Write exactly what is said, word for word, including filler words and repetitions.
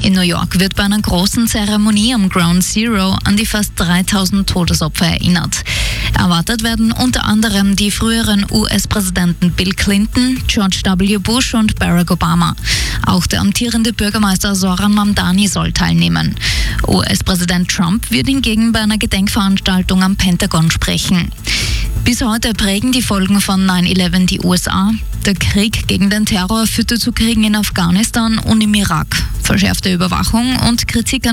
In New York wird bei einer großen Zeremonie am Ground Zero an die fast dreitausend Todesopfer erinnert. Erwartet werden unter anderem die früheren U S-Präsidenten Bill Clinton, George W. Bush und Barack Obama. Auch der amtierende Bürgermeister Zoran Mamdani soll teilnehmen. U S-Präsident Trump wird hingegen bei einer Gedenkveranstaltung am Pentagon sprechen. Bis heute prägen die Folgen von nine eleven die U S A. Der Krieg gegen den Terror führte zu Kriegen in Afghanistan und im Irak, verschärfte Überwachung und Kritik an